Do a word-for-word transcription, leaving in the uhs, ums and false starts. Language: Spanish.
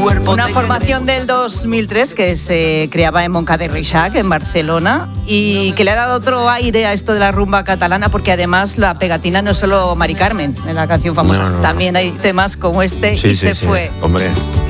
cuerpo. Una formación del dos mil tres que se creaba en Montcada de Reixac, en Barcelona, y que le ha dado otro aire a esto de la rumba catalana, porque además la pegatina no es solo Mari Carmen en la canción famosa, no, no, también hay temas como este, sí, y sí, se sí. fue. Hombre.